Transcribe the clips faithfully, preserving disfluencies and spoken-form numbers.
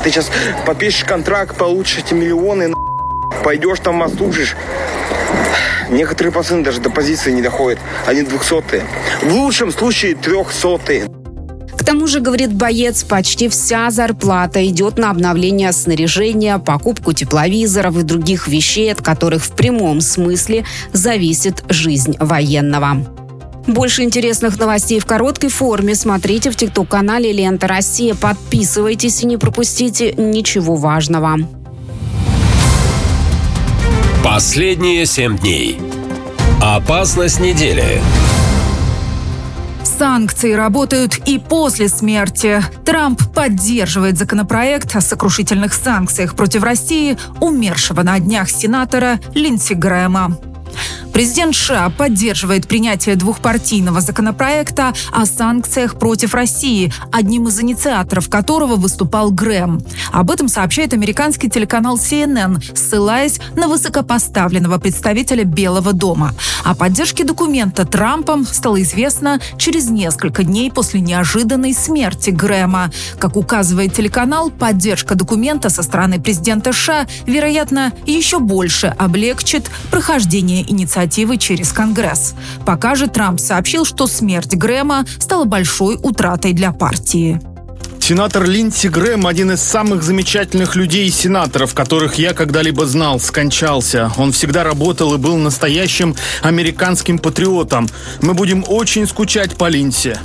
Ты сейчас подпишешь контракт, получишь эти миллионы, пойдешь там ослужишь. Некоторые пацаны даже до позиции не доходят. Они двухсотые. В лучшем случае трехсотые. К тому же, говорит боец, почти вся зарплата идет на обновление снаряжения, покупку тепловизоров и других вещей, от которых в прямом смысле зависит жизнь военного. Больше интересных новостей в короткой форме смотрите в тикток-канале «Лента Россия». Подписывайтесь и не пропустите ничего важного. Последние семь дней. Опасность недели. Санкции работают и после смерти. Трамп поддерживает законопроект о сокрушительных санкциях против России умершего на днях сенатора Линдси Грэма. Президент США поддерживает принятие двухпартийного законопроекта о санкциях против России, одним из инициаторов которого выступал Грэм. Об этом сообщает американский телеканал си эн эн, ссылаясь на высокопоставленного представителя Белого дома. О поддержке документа Трампом стало известно через несколько дней после неожиданной смерти Грэма. Как указывает телеканал, поддержка документа со стороны президента США, вероятно, еще больше облегчит прохождение инициативы через Конгресс. Пока же Трамп сообщил, что смерть Грэма стала большой утратой для партии. Сенатор Линдси Грэм, один из самых замечательных людей и сенаторов, которых я когда-либо знал, скончался. Он всегда работал и был настоящим американским патриотом. Мы будем очень скучать по Линдси.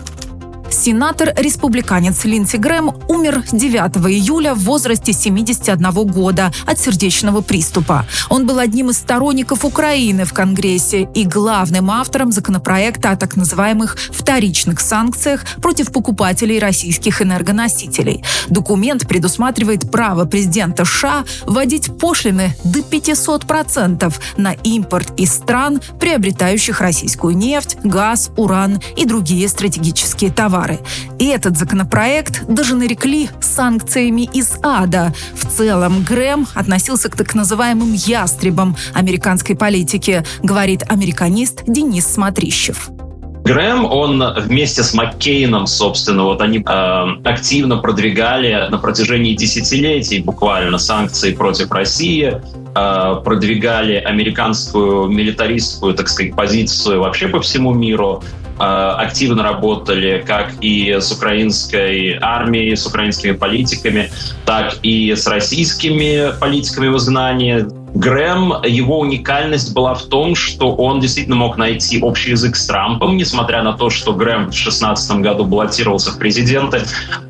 Сенатор-республиканец Линдси Грэм умер девятого июля в возрасте семидесяти одного года от сердечного приступа. Он был одним из сторонников Украины в Конгрессе и главным автором законопроекта о так называемых вторичных санкциях против покупателей российских энергоносителей. Документ предусматривает право президента США вводить пошлины до пятисот процентов на импорт из стран, приобретающих российскую нефть, газ, уран и другие стратегические товары. И этот законопроект даже нарекли санкциями из ада. В целом Грэм относился к так называемым ястребам американской политики, говорит американист Денис Смотрищев. Грэм, он вместе с Маккейном, собственно, вот они э, активно продвигали на протяжении десятилетий буквально санкции против России, э, продвигали американскую милитаристскую, так сказать, позицию вообще по всему миру, э, активно работали как и с украинской армией, с украинскими политиками, так и с российскими политиками в изгнании. Грэм, его уникальность была в том, что он действительно мог найти общий язык с Трампом, несмотря на то, что Грэм в шестнадцатом году баллотировался в президенты.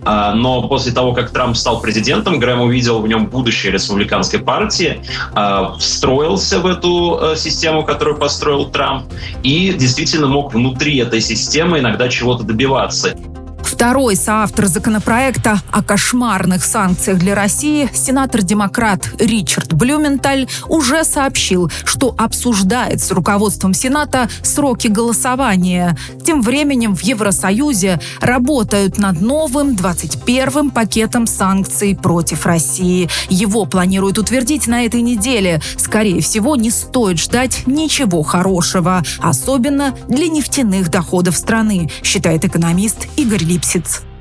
Но после того, как Трамп стал президентом, Грэм увидел в нем будущее республиканской партии, встроился в эту систему, которую построил Трамп, и действительно мог внутри этой системы иногда чего-то добиваться. Второй соавтор законопроекта о кошмарных санкциях для России, сенатор-демократ Ричард Блюменталь, уже сообщил, что обсуждает с руководством Сената сроки голосования. Тем временем в Евросоюзе работают над новым двадцать первым пакетом санкций против России. Его планируют утвердить на этой неделе. Скорее всего, не стоит ждать ничего хорошего, особенно для нефтяных доходов страны, считает экономист Игорь Липсиц.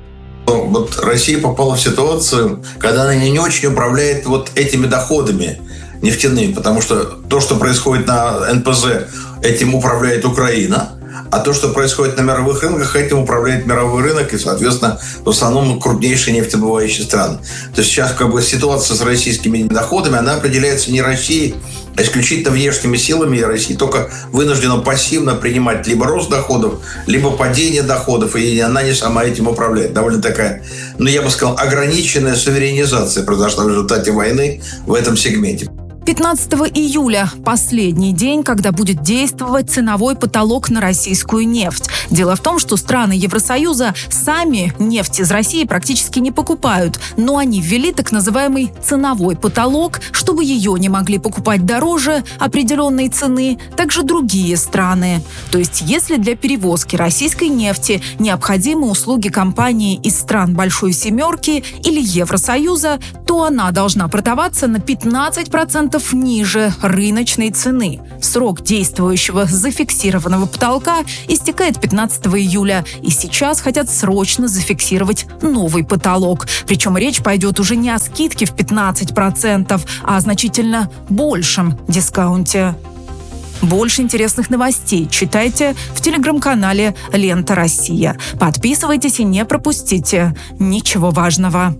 Вот Россия попала в ситуацию, когда она не очень управляет вот этими доходами нефтяными, потому что то, что происходит на эн пэ зэ, этим управляет Украина, а то, что происходит на мировых рынках, этим управляет мировой рынок и, соответственно, в основном крупнейшие нефтедобывающие страны. То есть сейчас как бы ситуация с российскими доходами, она определяется не Россией, а исключительно внешними силами, и Россия только вынуждена пассивно принимать либо рост доходов, либо падение доходов, и она не сама этим управляет. Довольно такая, ну я бы сказал, ограниченная суверенизация произошла в результате войны в этом сегменте. пятнадцатого июля – последний день, когда будет действовать ценовой потолок на российскую нефть. Дело в том, что страны Евросоюза сами нефть из России практически не покупают, но они ввели так называемый ценовой потолок, чтобы чтобы ее не могли покупать дороже определенной цены также другие страны. То есть, если для перевозки российской нефти необходимы услуги компании из стран Большой Семерки или Евросоюза, то она должна продаваться на пятнадцать процентов ниже рыночной цены. Срок действующего зафиксированного потолка истекает пятнадцатого июля, и сейчас хотят срочно зафиксировать новый потолок. Причем речь пойдет уже не о скидке в пятнадцать процентов, а о значительно большем дискаунте. Больше интересных новостей читайте в телеграм-канале «Лента Россия». Подписывайтесь и не пропустите ничего важного.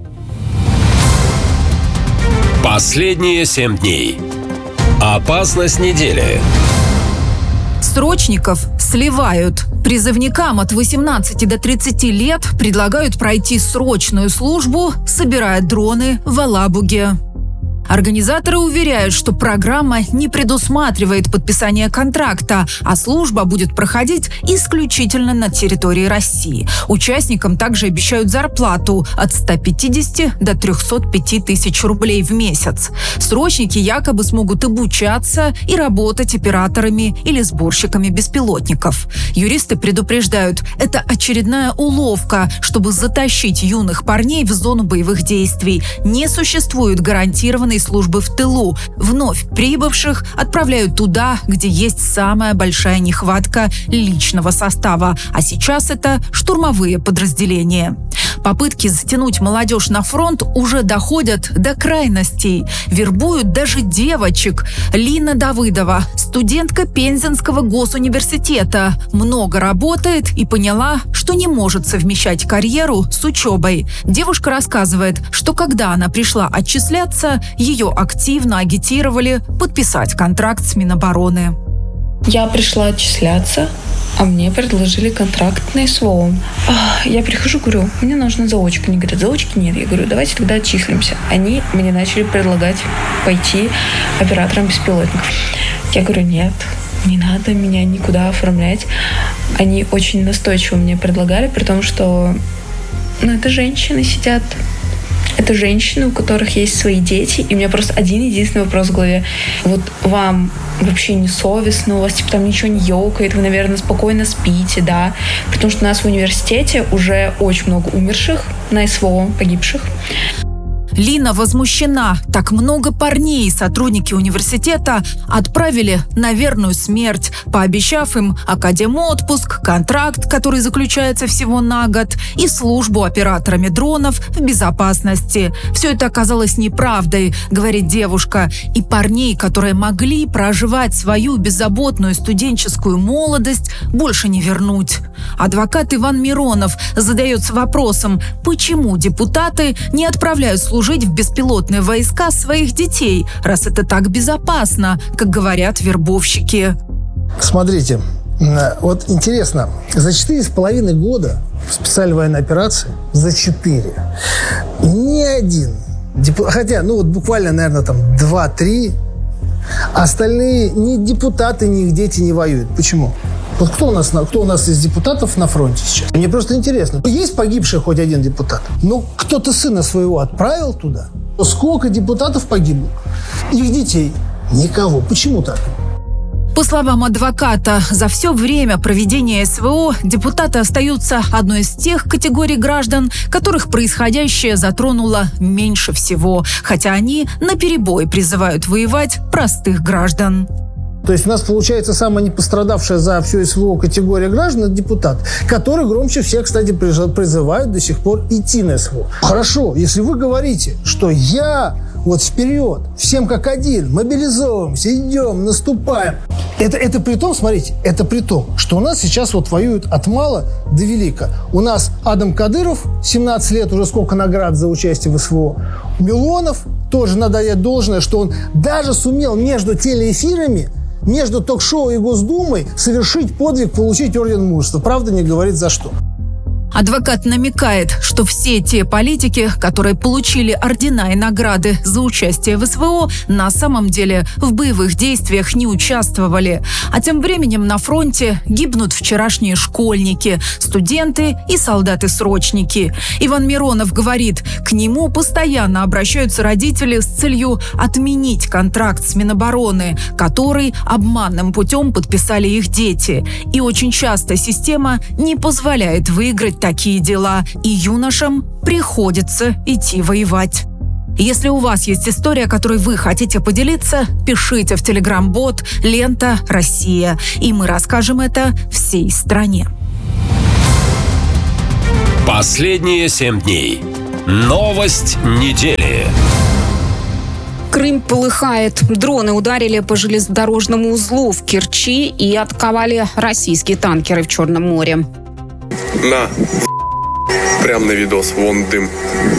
Последние семь дней. Опасность недели. Срочников сливают. Призывникам от восемнадцати до тридцати лет предлагают пройти срочную службу, собирая дроны в Алабуге. Организаторы уверяют, что программа не предусматривает подписание контракта, а служба будет проходить исключительно на территории России. Участникам также обещают зарплату от ста пятидесяти до трехсот пяти тысяч рублей в месяц. Срочники якобы смогут обучаться и работать операторами или сборщиками беспилотников. Юристы предупреждают, это очередная уловка, чтобы затащить юных парней в зону боевых действий. Не существует гарантированной службы в тылу. Вновь прибывших отправляют туда, где есть самая большая нехватка личного состава. А сейчас это штурмовые подразделения. Попытки затянуть молодежь на фронт уже доходят до крайностей. Вербуют даже девочек. Лина Давыдова, студентка Пензенского госуниверситета, много работает и поняла, что не может совмещать карьеру с учебой. Девушка рассказывает, что когда она пришла отчисляться, ее активно агитировали подписать контракт с Минобороны. Я пришла отчисляться, а мне предложили контракт на СВО. Я прихожу, говорю, мне нужна заочка. Они говорят, заочки нет. Я говорю, давайте тогда отчислимся. Они мне начали предлагать пойти оператором беспилотников. Я говорю, нет, не надо меня никуда оформлять. Они очень настойчиво мне предлагали, при том, что ну, это женщины сидят. Это женщины, у которых есть свои дети, и у меня просто один единственный вопрос в голове. Вот вам вообще не совестно, у вас типа там ничего не ёкает, вы, наверное, спокойно спите, да? Потому что у нас в университете уже очень много умерших на СВО, погибших. Лина возмущена. Так много парней сотрудники университета отправили на верную смерть, пообещав им академотпуск, контракт, который заключается всего на год, и службу операторами дронов в безопасности. Все это оказалось неправдой, говорит девушка. И парней, которые могли проживать свою беззаботную студенческую молодость, больше не вернуть. Адвокат Иван Миронов задается вопросом, почему депутаты не отправляют служить в беспилотные войска своих детей, раз это так безопасно, как говорят вербовщики. Смотрите, вот интересно, за четыре с половиной года специальной военной операции, за четыре, ни один, хотя, ну вот буквально, наверное, там два-три, остальные ни депутаты, ни их дети не воюют. Почему? Вот кто у нас, кто у нас из депутатов на фронте сейчас? Мне просто интересно. Есть погибший хоть один депутат? Ну, кто-то сына своего отправил туда? Сколько депутатов погибло? Их детей? Никого. Почему так? По словам адвоката, за все время проведения СВО депутаты остаются одной из тех категорий граждан, которых происходящее затронуло меньше всего, хотя они наперебой призывают воевать простых граждан. То есть у нас получается самая непострадавшая за все СВО категория граждан – это депутат, который громче всех, кстати, призывают до сих пор идти на СВО. Хорошо, если вы говорите, что я вот вперед, всем как один, мобилизовываемся, идем, наступаем. Это, это при том, смотрите, это при том, что у нас сейчас вот воюют от мала до велика. У нас Адам Кадыров, семнадцать лет, уже сколько наград за участие в СВО. Милонов, тоже надо дать должное, что он даже сумел между телеэфирами, между ток-шоу и Госдумой совершить подвиг, получить орден мужества. Правда, не говорит за что. Адвокат намекает, что все те политики, которые получили ордена и награды за участие в СВО, на самом деле в боевых действиях не участвовали. А тем временем на фронте гибнут вчерашние школьники, студенты и солдаты-срочники. Иван Миронов говорит, к нему постоянно обращаются родители с целью отменить контракт с Минобороны, который обманным путем подписали их дети. И очень часто система не позволяет выиграть такие дела, и юношам приходится идти воевать. Если у вас есть история, которой вы хотите поделиться, пишите в телеграм-бот «Лента Россия», и мы расскажем это всей стране. Последние семь дней. Новость недели. Крым полыхает. Дроны ударили по железнодорожному узлу в Керчи и атаковали российские танкеры в Черном море. На, прям на видос, вон дым.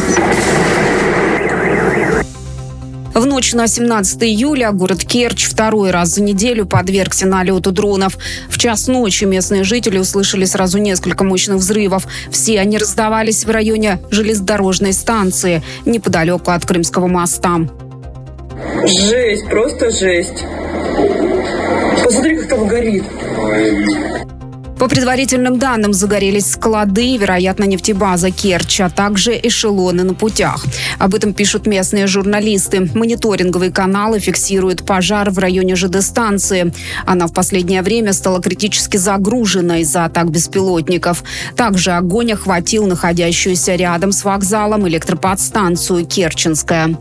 В ночь на семнадцатое июля город Керчь второй раз за неделю подвергся налету дронов. В час ночи местные жители услышали сразу несколько мощных взрывов. Все они раздавались в районе железнодорожной станции, неподалеку от Крымского моста. Жесть, просто жесть. Посмотри, как там горит. По предварительным данным, загорелись склады, вероятно, нефтебаза Керчь, а также эшелоны на путях. Об этом пишут местные журналисты. Мониторинговые каналы фиксируют пожар в районе ЖД-станции. Она в последнее время стала критически загружена из-за атак беспилотников. Также огонь охватил находящуюся рядом с вокзалом электроподстанцию Керченская.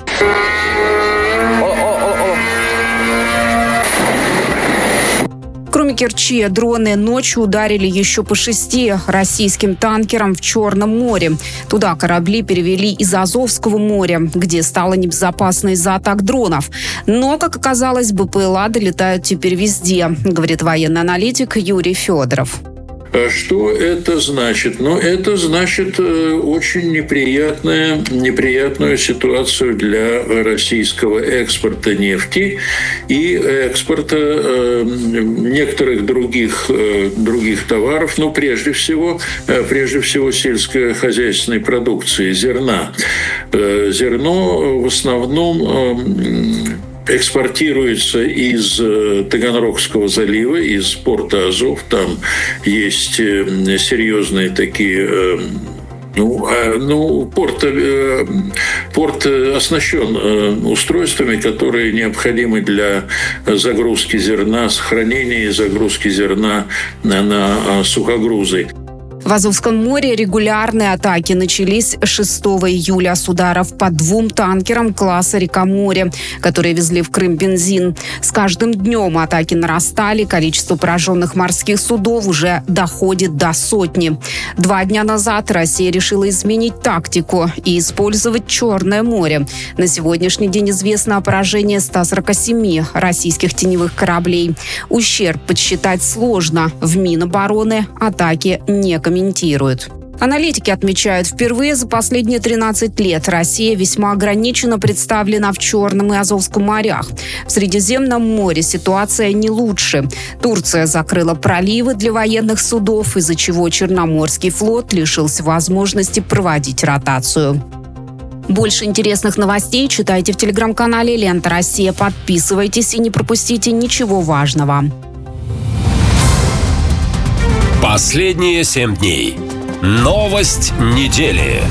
Кроме Керчи, дроны ночью ударили еще по шести российским танкерам в Черном море. Туда корабли перевели из Азовского моря, где стало небезопасно из-за атак дронов. Но, как оказалось, БПЛА долетают теперь везде, говорит военный аналитик Юрий Федоров. Что это значит? Ну, это значит очень неприятную, неприятную ситуацию для российского экспорта нефти и экспорта некоторых других, других товаров, ну, прежде всего, прежде всего сельскохозяйственной продукции, зерна. Зерно в основном экспортируется из Таганрогского залива, из порта Азов. Там есть серьезные такие... Ну, ну порт, порт оснащен устройствами, которые необходимы для загрузки зерна, сохранения и загрузки зерна на, на сухогрузы. В Азовском море регулярные атаки начались шестого июля с ударов по двум танкерам класса «Река-море», которые везли в Крым бензин. С каждым днем атаки нарастали, количество пораженных морских судов уже доходит до сотни. Два дня назад Россия решила изменить тактику и использовать Черное море. На сегодняшний день известно о поражении ста сорока семи российских теневых кораблей. Ущерб подсчитать сложно. В Минобороны атаки не комментируют. Аналитики отмечают, впервые за последние тринадцать лет Россия весьма ограниченно представлена в Черном и Азовском морях. В Средиземном море ситуация не лучше. Турция закрыла проливы для военных судов, из-за чего Черноморский флот лишился возможности проводить ротацию. Больше интересных новостей читайте в телеграм-канале «Лента Россия». Подписывайтесь и не пропустите ничего важного. Последние семь дней. Новость недели.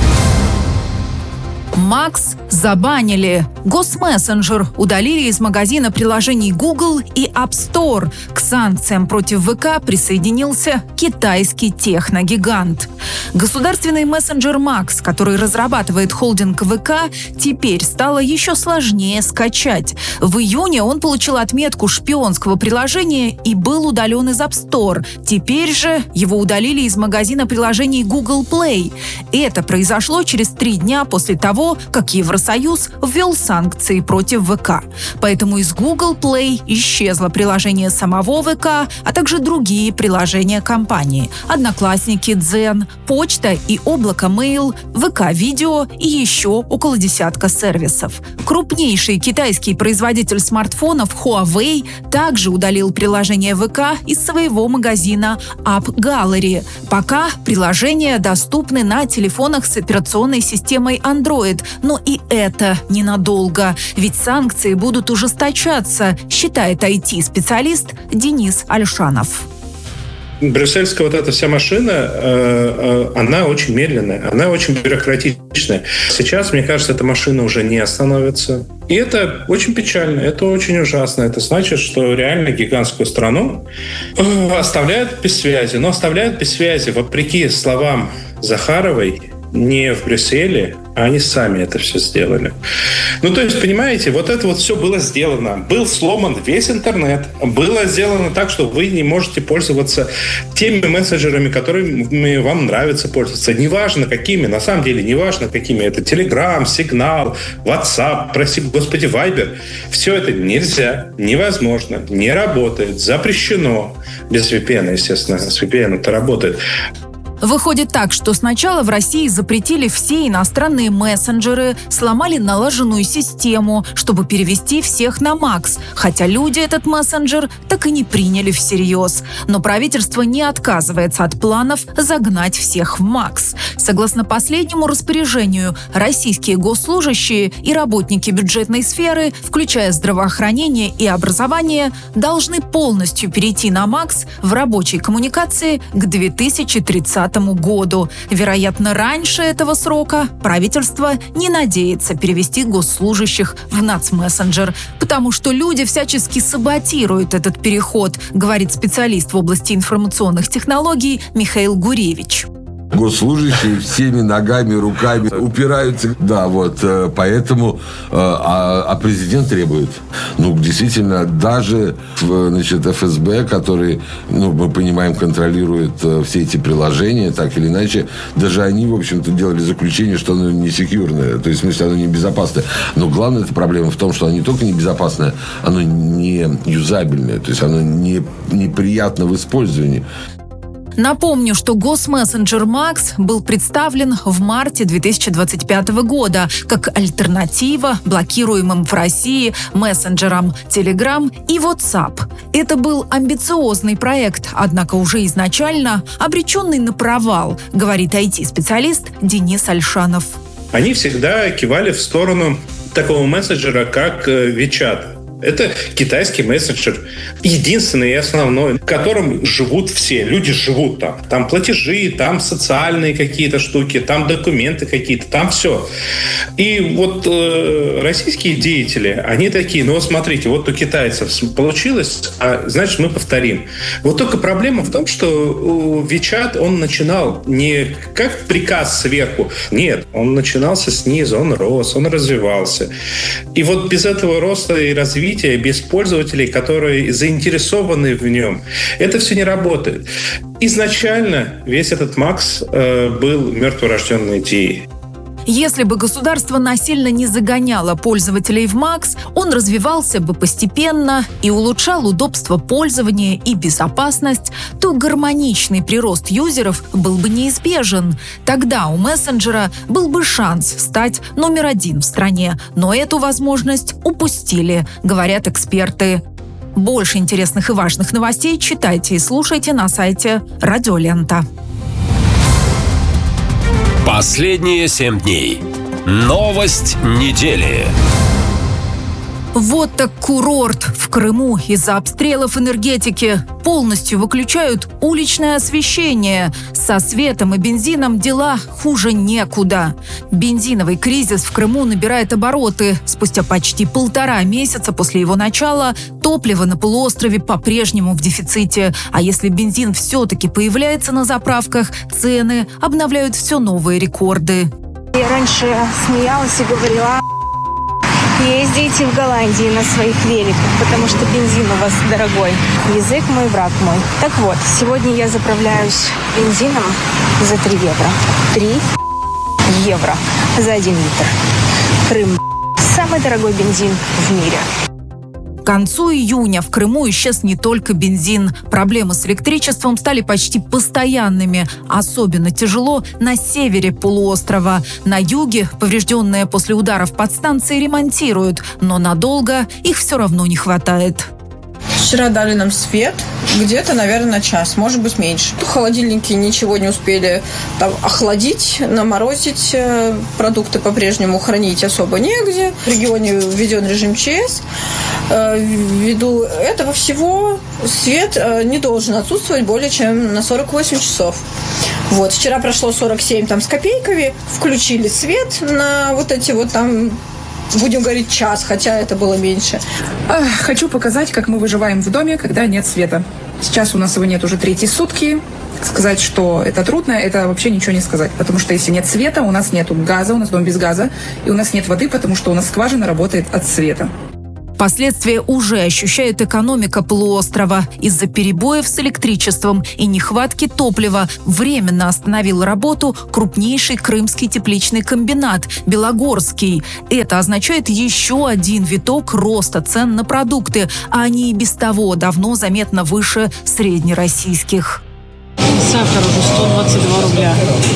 Макс забанили. Госмессенджер удалили из магазина приложений Google и App Store. К санкциям против ВК присоединился китайский техногигант. Государственный мессенджер Макс, который разрабатывает холдинг ВК, теперь стало еще сложнее скачать. В июне он получил отметку шпионского приложения и был удален из App Store. Теперь же его удалили из магазина приложений Google Play. Это произошло через три дня после того, того, как Евросоюз ввел санкции против ВК. Поэтому из Google Play исчезло приложение самого ВК, а также другие приложения компании – Одноклассники, Дзен, Почта и облако Mail, ВК-видео и еще около десятка сервисов. Крупнейший китайский производитель смартфонов Huawei также удалил приложение ВК из своего магазина App Gallery. Пока приложения доступны на телефонах с операционной системой Android, но и это ненадолго, ведь санкции будут ужесточаться, считает ай ти-специалист Денис Альшанов. Брюссельская вот эта вся машина, она очень медленная, она очень бюрократичная. Сейчас, мне кажется, эта машина уже не остановится. И это очень печально, это очень ужасно. Это значит, что реально гигантскую страну оставляют без связи. Но оставляют без связи, вопреки словам Захаровой, не в Брюсселе, а они сами это все сделали. Ну, то есть, понимаете, вот это вот все было сделано. Был сломан весь интернет. Было сделано так, что вы не можете пользоваться теми мессенджерами, которыми вам нравится пользоваться. Неважно какими, на самом деле, неважно какими. Это Telegram, Signal, WhatsApp, прости господи, Viber. Все это нельзя, невозможно, не работает, запрещено. Без ви пи эн, естественно. С ви пи эн это работает. Выходит так, что сначала в России запретили все иностранные мессенджеры, сломали налаженную систему, чтобы перевести всех на Макс, хотя люди этот мессенджер так и не приняли всерьез. Но правительство не отказывается от планов загнать всех в Макс. Согласно последнему распоряжению, российские госслужащие и работники бюджетной сферы, включая здравоохранение и образование, должны полностью перейти на Макс в рабочей коммуникации к две тысячи тридцатому году. Вероятно, раньше этого срока правительство не надеется перевести госслужащих в нацмессенджер, потому что люди всячески саботируют этот переход, говорит специалист в области информационных технологий Михаил Гуревич. Госслужащие всеми ногами, руками упираются. Да, вот, поэтому, а, а президент требует. Ну, действительно, даже, значит, эф эс бэ, который, ну, мы понимаем, контролирует все эти приложения, так или иначе, даже они, в общем-то, делали заключение, что оно не секьюрное, то есть, в смысле, оно не безопасное. Но главная эта проблема в том, что оно не только не безопасное, оно не юзабельное, то есть, оно не, неприятно в использовании. Напомню, что госмессенджер Макс был представлен в марте две тысячи двадцать пятого года как альтернатива блокируемым в России мессенджерам Telegram и WhatsApp. Это был амбициозный проект, однако уже изначально обреченный на провал, говорит ай ти-специалист Денис Альшанов. Они всегда кивали в сторону такого мессенджера, как WeChat. Это китайский мессенджер, единственный и основной, в котором живут все. Люди живут там. Там платежи, там социальные какие-то штуки, там документы какие-то, там все. И вот э, российские деятели, они такие, ну вот смотрите, вот у китайцев получилось, а значит мы повторим. Вот только проблема в том, что WeChat, он начинал не как приказ сверху, нет, он начинался снизу, он рос, он развивался. И вот без этого роста и развития, без пользователей, которые заинтересованы в нем, это все не работает. Изначально весь этот Макс э, был мертворожденной идеей. Если бы государство насильно не загоняло пользователей в Макс, он развивался бы постепенно и улучшал удобство пользования и безопасность, то гармоничный прирост юзеров был бы неизбежен. Тогда у мессенджера был бы шанс стать номер один в стране, но эту возможность упустили, говорят эксперты. Больше интересных и важных новостей читайте и слушайте на сайте Радио Лента. Последние семь дней. Новость недели. Вот так курорт в Крыму из-за обстрелов энергетики. Полностью выключают уличное освещение. Со светом и бензином дела хуже некуда. Бензиновый кризис в Крыму набирает обороты. Спустя почти полтора месяца после его начала топливо на полуострове по-прежнему в дефиците. А если бензин все-таки появляется на заправках, цены обновляют все новые рекорды. Я раньше смеялась и говорила: ездите в Голландии на своих великах, потому что бензин у вас дорогой. Язык мой, враг мой. Так вот, сегодня я заправляюсь бензином за три евро. три евро. за один литр. Крым – самый дорогой бензин в мире. К концу июня в Крыму исчез не только бензин. Проблемы с электричеством стали почти постоянными. Особенно тяжело на севере полуострова. На юге поврежденные после ударов подстанции ремонтируют, но надолго их все равно не хватает. Вчера дали нам свет, где-то, наверное, на час, может быть, меньше. Холодильники ничего не успели там охладить, наморозить, продукты по-прежнему хранить особо негде. В регионе введен режим ЧС. Ввиду этого всего свет не должен отсутствовать более чем на сорок восемь часов. Вот. Вчера прошло сорок семь там, с копейками, включили свет на вот эти вот там, будем говорить, час, хотя это было меньше. Хочу показать, как мы выживаем в доме, когда нет света. Сейчас у нас его нет уже третьи сутки. Сказать, что это трудно, это вообще ничего не сказать. Потому что если нет света, у нас нет газа, у нас дом без газа, и у нас нет воды, потому что у нас скважина работает от света. Последствия уже ощущает экономика полуострова. Из-за перебоев с электричеством и нехватки топлива временно остановил работу крупнейший крымский тепличный комбинат «Белогорский». Это означает еще один виток роста цен на продукты, а они и без того давно заметно выше среднероссийских. Сахар уже сто двадцать два рубля.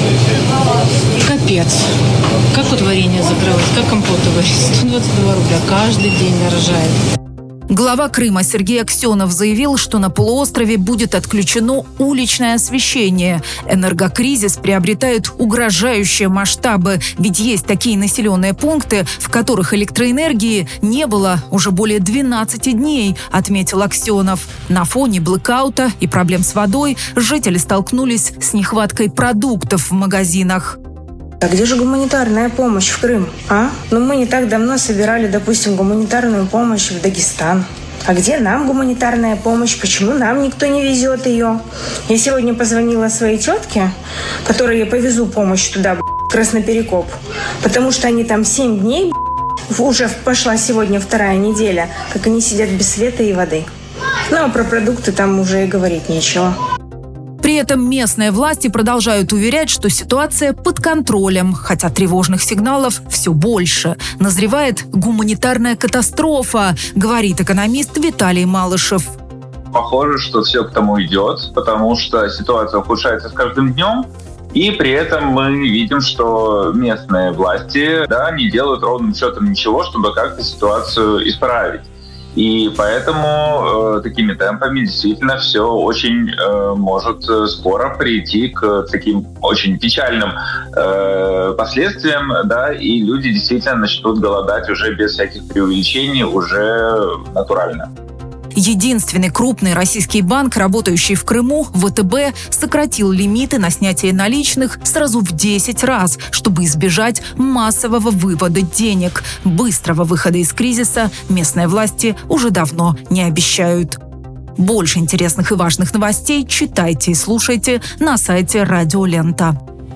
Капец. Как вот варенье закрылось, как компоты варить? сто двадцать два рубля каждый день дорожает. Глава Крыма Сергей Аксенов заявил, что на полуострове будет отключено уличное освещение. Энергокризис приобретает угрожающие масштабы, ведь есть такие населенные пункты, в которых электроэнергии не было уже более двенадцати дней, отметил Аксенов. На фоне блэкаута и проблем с водой жители столкнулись с нехваткой продуктов в магазинах. А где же гуманитарная помощь в Крым, а? Ну, мы не так давно собирали, допустим, гуманитарную помощь в Дагестан. А где нам гуманитарная помощь? Почему нам никто не везет ее? Я сегодня позвонила своей тетке, которой я повезу помощь туда, в Красноперекоп, потому что они там семь дней, уже пошла сегодня вторая неделя, как они сидят без света и воды. Ну, а про продукты там уже и говорить нечего. При этом местные власти продолжают уверять, что ситуация под контролем, хотя тревожных сигналов все больше. Назревает гуманитарная катастрофа, говорит экономист Виталий Малышев. Похоже, что все к тому идет, потому что ситуация ухудшается с каждым днем. И при этом мы видим, что местные власти, да, не делают ровным счетом ничего, чтобы как-то ситуацию исправить. И поэтому э, такими темпами действительно все очень э, может скоро прийти к таким очень печальным э, последствиям, да, и люди действительно начнут голодать уже без всяких преувеличений, уже натурально. Единственный крупный российский банк, работающий в Крыму, ВТБ, сократил лимиты на снятие наличных сразу в десять раз, чтобы избежать массового вывода денег. Быстрого выхода из кризиса местные власти уже давно не обещают. Больше интересных и важных новостей читайте и слушайте на сайте Радио Лента.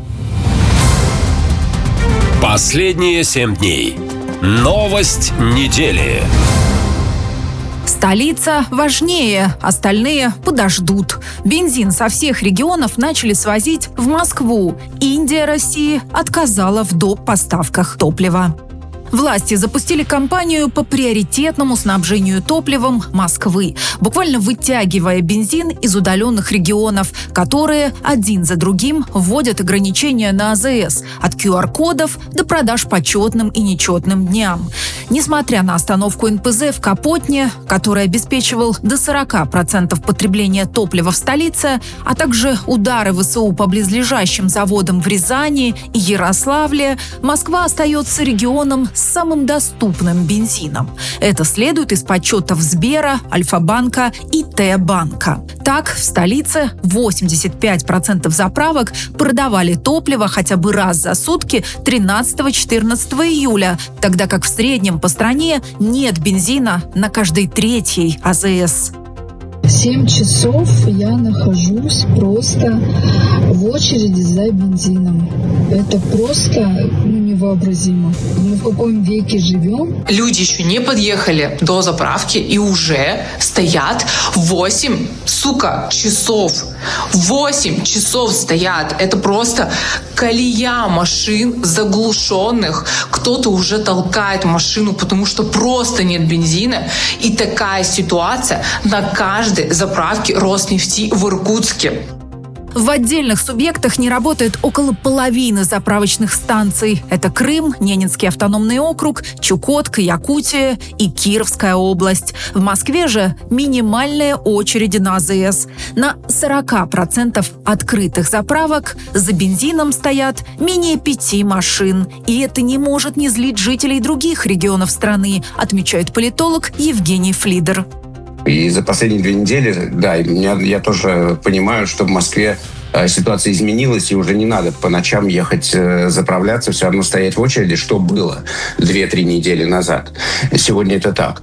Последние семь дней. Новость недели. Столица важнее, остальные подождут. Бензин со всех регионов начали свозить в Москву. Индия России отказала в доп. Поставках топлива. Власти запустили кампанию по приоритетному снабжению топливом Москвы, буквально вытягивая бензин из удаленных регионов, которые один за другим вводят ограничения на АЗС от ку ар кодов до продаж по четным и нечетным дням. Несмотря на остановку эн пэ зэ в Капотне, который обеспечивал до сорока процентов потребления топлива в столице, а также удары вэ эс у по близлежащим заводам в Рязани и Ярославле, Москва остается регионом с самым доступным бензином. Это следует из подсчетов Сбера, Альфа-банка и Т-банка. Так, в столице восемьдесят пять процентов заправок продавали топливо хотя бы раз за сутки тринадцатого-четырнадцатого июля, тогда как в среднем по стране нет бензина на каждой третьей а зэ эс. Семь часов я нахожусь просто в очереди за бензином. Это просто ну, невообразимо. Мы в каком веке живем? Люди еще не подъехали до заправки и уже стоят восемь, сука, часов. восемь часов стоят. Это просто колея машин заглушенных. Кто-то уже толкает машину, потому что просто нет бензина. И такая ситуация на каждой заправке Роснефти в Иркутске. В отдельных субъектах не работает около половины заправочных станций. Это Крым, Ненецкий автономный округ, Чукотка, Якутия и Кировская область. В Москве же минимальные очереди на АЗС. На сорок процентов открытых заправок за бензином стоят менее пяти машин. И это не может не злить жителей других регионов страны, отмечает политолог Евгений Флидер. И за последние две недели, да, я, я тоже понимаю, что в Москве э, ситуация изменилась, и уже не надо по ночам ехать э, заправляться, все равно стоять в очереди, что было две-три недели назад. Сегодня это так.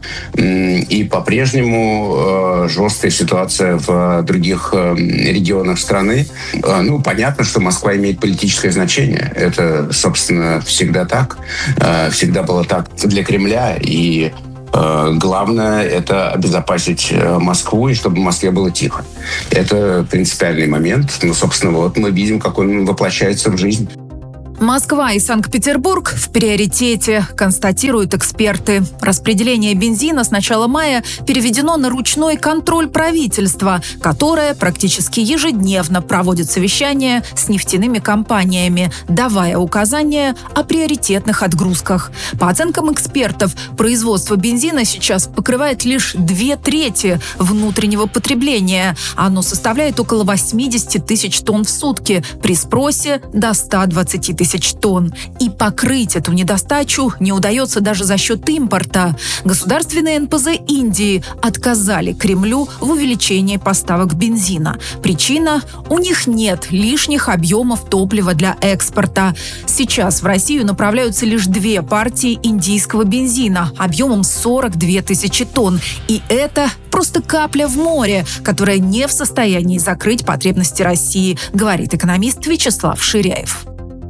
И по-прежнему э, жесткая ситуация в других э, регионах страны. Э, ну, понятно, что Москва имеет политическое значение. Это, собственно, всегда так. Э, всегда было так для Кремля, и главное – это обезопасить Москву, и чтобы в Москве было тихо. Это принципиальный момент. Ну, собственно, вот мы видим, как он воплощается в жизнь. Москва и Санкт-Петербург в приоритете, констатируют эксперты. Распределение бензина с начала мая переведено на ручной контроль правительства, которое практически ежедневно проводит совещания с нефтяными компаниями, давая указания о приоритетных отгрузках. По оценкам экспертов, производство бензина сейчас покрывает лишь две трети внутреннего потребления. Оно составляет около восемьдесят тысяч тонн в сутки, при спросе до ста двадцати тысяч тонн. И покрыть эту недостачу не удается даже за счет импорта. Государственные эн пэ зэ Индии отказали Кремлю в увеличении поставок бензина. Причина – у них нет лишних объемов топлива для экспорта. Сейчас в Россию направляются лишь две партии индийского бензина объемом сорок две тысячи тонн. И это просто капля в море, которая не в состоянии закрыть потребности России, говорит экономист Вячеслав Ширяев.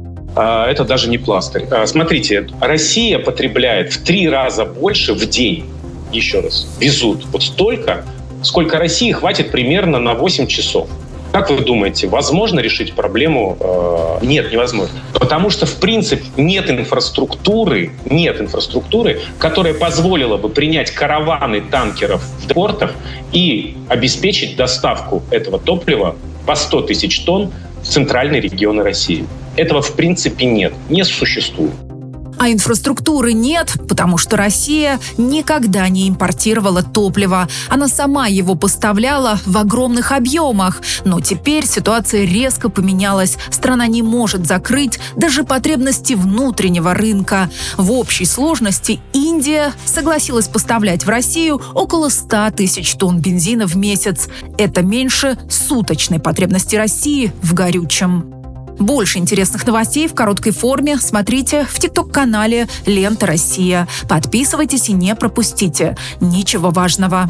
Это даже не пластырь. Смотрите, Россия потребляет в три раза больше в день. Еще раз. Везут вот столько, сколько России хватит примерно на восемь часов. Как вы думаете, возможно решить проблему? Нет, невозможно. Потому что, в принципе, нет инфраструктуры, нет инфраструктуры, которая позволила бы принять караваны танкеров в портах и обеспечить доставку этого топлива по сто тысяч тонн в центральные регионы России. Этого, в принципе, нет, не существует. А инфраструктуры нет, потому что Россия никогда не импортировала топливо. Она сама его поставляла в огромных объемах. Но теперь ситуация резко поменялась. Страна не может закрыть даже потребности внутреннего рынка. В общей сложности Индия согласилась поставлять в Россию около ста тысяч тонн бензина в месяц. Это меньше суточной потребности России в горючем. Больше интересных новостей в короткой форме смотрите в тикток-канале «Лента Россия». Подписывайтесь и не пропустите ничего важного.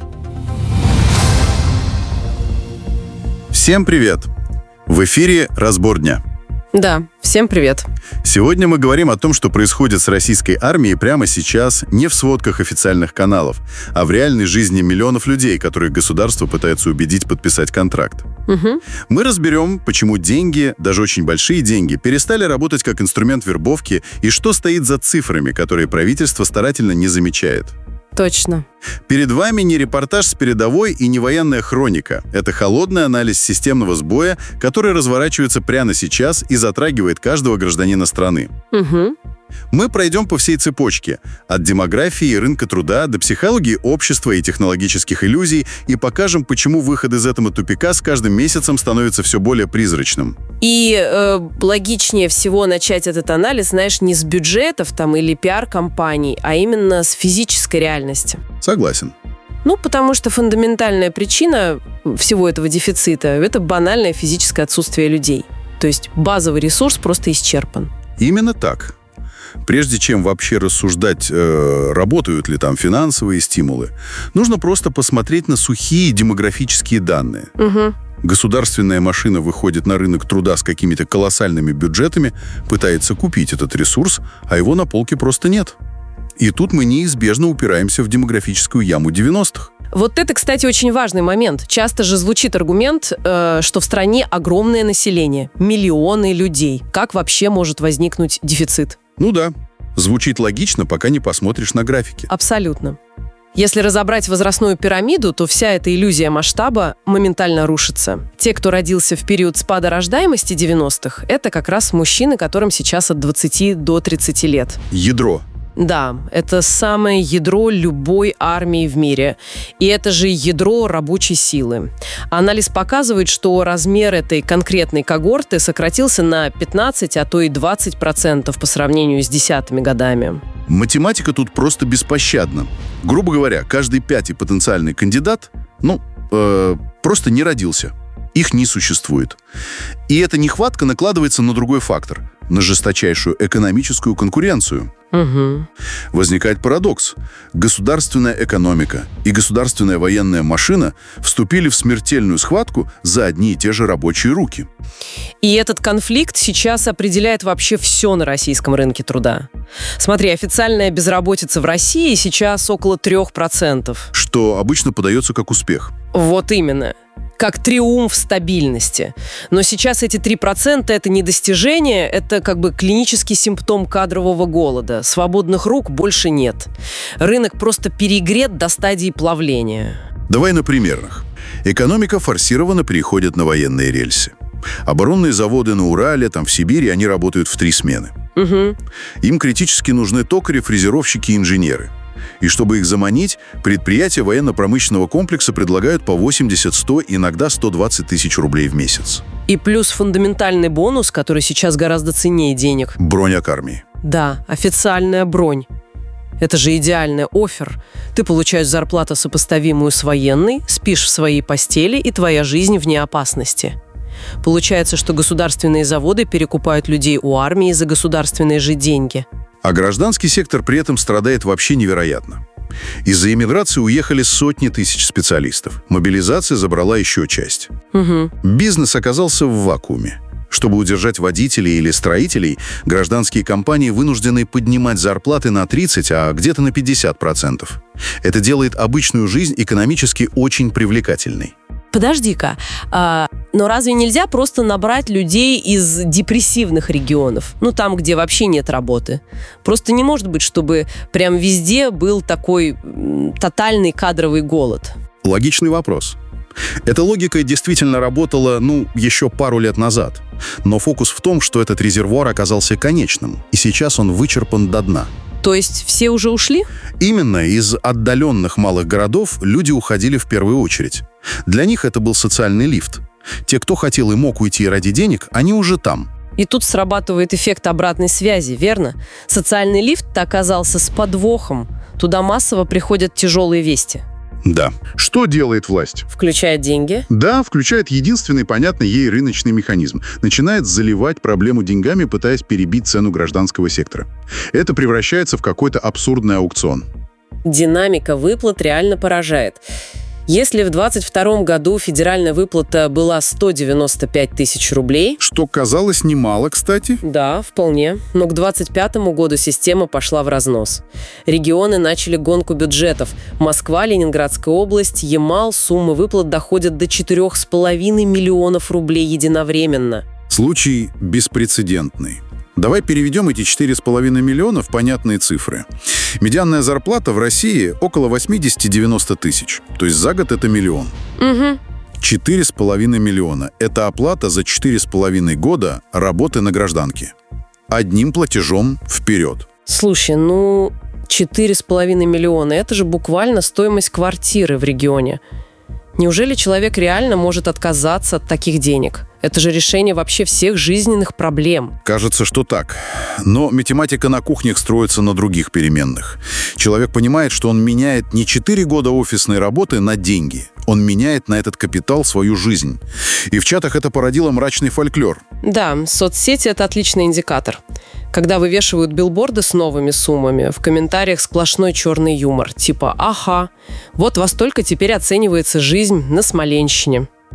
Всем привет! В эфире «Разбор дня». Да, всем привет. Сегодня мы говорим о том, что происходит с российской армией прямо сейчас не в сводках официальных каналов, а в реальной жизни миллионов людей, которых государство пытается убедить подписать контракт. Угу. Мы разберем, почему деньги, даже очень большие деньги, перестали работать как инструмент вербовки и что стоит за цифрами, которые правительство старательно не замечает. Точно. Перед вами не репортаж с передовой и не военная хроника. Это холодный анализ системного сбоя, который разворачивается прямо сейчас и затрагивает каждого гражданина страны. Угу. Мы пройдем по всей цепочке. От демографии и рынка труда до психологии общества и технологических иллюзий и покажем, почему выход из этого тупика с каждым месяцем становится все более призрачным. И э, логичнее всего начать этот анализ, знаешь, не с бюджетов там или пиар-компаний, а именно с физической реальности. Согласен. Ну, потому что фундаментальная причина всего этого дефицита – это банальное физическое отсутствие людей. То есть базовый ресурс просто исчерпан. Именно так. Прежде чем вообще рассуждать, э, работают ли там финансовые стимулы, нужно просто посмотреть на сухие демографические данные. Угу. Государственная машина выходит на рынок труда с какими-то колоссальными бюджетами, пытается купить этот ресурс, а его на полке просто нет. И тут мы неизбежно упираемся в демографическую яму девяностых. Вот это, кстати, очень важный момент. Часто же звучит аргумент, э, что в стране огромное население, миллионы людей. Как вообще может возникнуть дефицит? Ну да, звучит логично, пока не посмотришь на графики. Абсолютно. Если разобрать возрастную пирамиду, то вся эта иллюзия масштаба моментально рушится. Те, кто родился в период спада рождаемости девяностых, это как раз мужчины, которым сейчас от двадцати до тридцати лет. Ядро. Да, это самое ядро любой армии в мире. И это же ядро рабочей силы. Анализ показывает, что размер этой конкретной когорты сократился на пятнадцать, а то и двадцать процентов по сравнению с десятыми годами. Математика тут просто беспощадна. Грубо говоря, каждый пятый потенциальный кандидат, ну, э, просто не родился. Их не существует. И эта нехватка накладывается на другой фактор – на жесточайшую экономическую конкуренцию. Угу. Возникает парадокс. Государственная экономика и государственная военная машина вступили в смертельную схватку за одни и те же рабочие руки. И этот конфликт сейчас определяет вообще все на российском рынке труда. Смотри, официальная безработица в России сейчас около трех процентов. Что обычно подается как успех. Вот именно. Как триумф стабильности. Но сейчас эти три процента – это не достижение, это как бы клинический симптом кадрового голода. Свободных рук больше нет. Рынок просто перегрет до стадии плавления. Давай на примерах. Экономика форсированно переходит на военные рельсы. Оборонные заводы на Урале, там в Сибири, они работают в три смены. Угу. Им критически нужны токари, фрезеровщики и инженеры. И чтобы их заманить, предприятия военно-промышленного комплекса предлагают по восемьдесят, сто, иногда сто двадцать тысяч рублей в месяц. И плюс фундаментальный бонус, который сейчас гораздо ценнее денег. Броня к армии. Да, официальная бронь. Это же идеальный оффер. Ты получаешь зарплату, сопоставимую с военной, спишь в своей постели, и твоя жизнь вне опасности. Получается, что государственные заводы перекупают людей у армии за государственные же деньги. А гражданский сектор при этом страдает вообще невероятно. Из-за эмиграции уехали сотни тысяч специалистов. Мобилизация забрала еще часть. Угу. Бизнес оказался в вакууме. Чтобы удержать водителей или строителей, гражданские компании вынуждены поднимать зарплаты на тридцать, а где-то на пятьдесят процентов. Это делает обычную жизнь экономически очень привлекательной. Подожди-ка, а, но разве нельзя просто набрать людей из депрессивных регионов? Ну, там, где вообще нет работы. Просто не может быть, чтобы прям везде был такой м, тотальный кадровый голод. Логичный вопрос. Эта логика действительно работала, ну, еще пару лет назад. Но фокус в том, что этот резервуар оказался конечным, и сейчас он вычерпан до дна. То есть все уже ушли? Именно из отдаленных малых городов люди уходили в первую очередь. Для них это был социальный лифт. Те, кто хотел и мог уйти ради денег, они уже там. И тут срабатывает эффект обратной связи, верно? Социальный лифт-то оказался с подвохом. Туда массово приходят тяжелые вести. Да. Что делает власть? Включает деньги? Да, включает единственный понятный ей рыночный механизм. Начинает заливать проблему деньгами, пытаясь перебить цену гражданского сектора. Это превращается в какой-то абсурдный аукцион. Динамика выплат реально поражает. Если в двадцать втором году федеральная выплата была сто девяносто пять тысяч рублей... Что казалось немало, кстати. Да, вполне. Но к двадцать пятому году система пошла в разнос. Регионы начали гонку бюджетов. Москва, Ленинградская область, Ямал, суммы выплат доходят до четырех с половиной миллионов рублей единовременно. Случай беспрецедентный. Давай переведем эти четыре с половиной миллиона в понятные цифры. Медианная зарплата в России около восемьдесят-девяносто тысяч. То есть за год это миллион. Угу. четыре с половиной миллиона. Это оплата за четыре с половиной года работы на гражданке. Одним платежом вперед. Слушай, ну четыре с половиной миллиона – это же буквально стоимость квартиры в регионе. Неужели человек реально может отказаться от таких денег? Это же решение вообще всех жизненных проблем. Кажется, что так. Но математика на кухнях строится на других переменных. Человек понимает, что он меняет не четыре года офисной работы на деньги. Он меняет на этот капитал свою жизнь. И в чатах это породило мрачный фольклор. Да, соцсети – это отличный индикатор. Когда вывешивают билборды с новыми суммами, в комментариях сплошной черный юмор. Типа «Ага, вот во столько теперь оценивается жизнь на Смоленщине».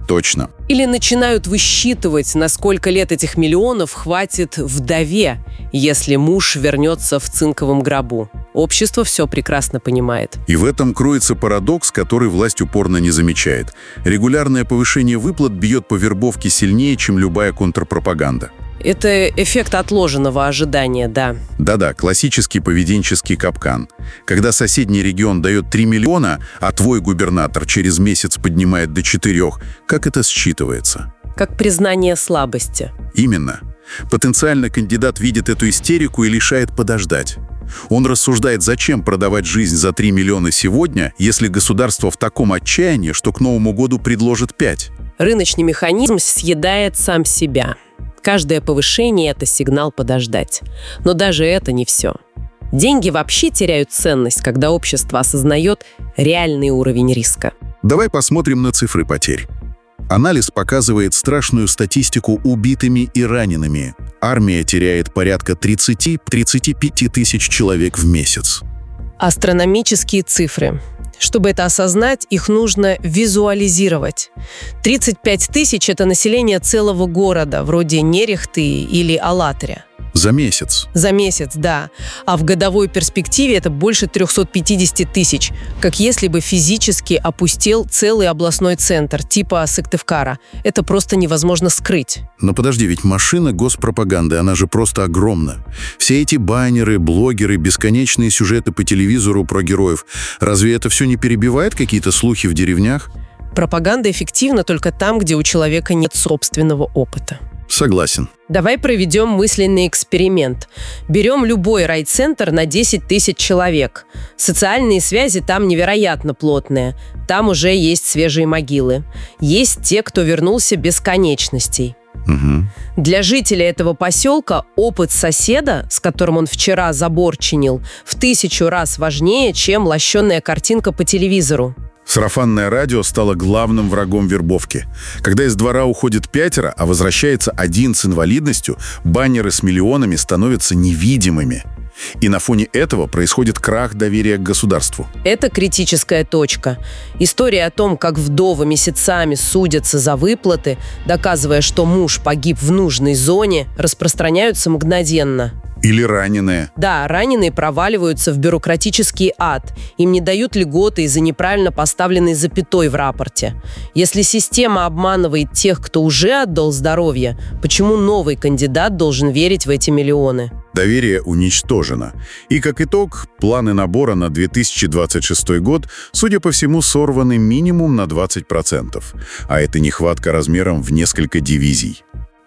Точно. Или начинают высчитывать, на сколько лет этих миллионов хватит вдове, если муж вернется в цинковом гробу. Общество все прекрасно понимает. И в этом кроется парадокс, который власть упорно не замечает. Регулярное повышение выплат бьет по вербовке сильнее, чем любая контрпропаганда. Это эффект отложенного ожидания, да. Да-да, классический поведенческий капкан. Когда соседний регион дает три миллиона, а твой губернатор через месяц поднимает до четырех, как это считывается? Как признание слабости. Именно. Потенциально кандидат видит эту истерику и решает подождать. Он рассуждает, зачем продавать жизнь за три миллиона сегодня, если государство в таком отчаянии, что к Новому году предложит пять. Рыночный механизм съедает сам себя. Каждое повышение – это сигнал подождать. Но даже это не все. Деньги вообще теряют ценность, когда общество осознает реальный уровень риска. Давай посмотрим на цифры потерь. Анализ показывает страшную статистику убитыми и ранеными. Армия теряет порядка тридцать-тридцать пять тысяч человек в месяц. Астрономические цифры. Чтобы это осознать, их нужно визуализировать. тридцать пять тысяч – это население целого города, вроде Нерехты или Алатыря. За месяц. За месяц, да. А в годовой перспективе это больше триста пятьдесят тысяч, как если бы физически опустел целый областной центр, типа Сыктывкара. Это просто невозможно скрыть. Но подожди, ведь машина госпропаганды, она же просто огромна. Все эти баннеры, блогеры, бесконечные сюжеты по телевизору про героев. Разве это все не перебивает какие-то слухи в деревнях? Пропаганда эффективна только там, где у человека нет собственного опыта. Согласен. Давай проведем мысленный эксперимент. Берем любой райцентр на десять тысяч человек. Социальные связи там невероятно плотные. Там уже есть свежие могилы. Есть те, кто вернулся без конечностей. Угу. Для жителя этого поселка опыт соседа, с которым он вчера забор чинил, в тысячу раз важнее, чем лощеная картинка по телевизору. Сарафанное радио стало главным врагом вербовки. Когда из двора уходит пятеро, а возвращается один с инвалидностью, баннеры с миллионами становятся невидимыми. И на фоне этого происходит крах доверия к государству. Это критическая точка. История о том, как вдовы месяцами судятся за выплаты, доказывая, что муж погиб в нужной зоне, распространяются мгновенно. Или раненые. Да, раненые проваливаются в бюрократический ад. Им не дают льготы из-за неправильно поставленной запятой в рапорте. Если система обманывает тех, кто уже отдал здоровье, почему новый кандидат должен верить в эти миллионы? Доверие уничтожено. И как итог, планы набора на две тысячи двадцать шестой год, судя по всему, сорваны минимум на двадцать процентов. А это нехватка размером в несколько дивизий.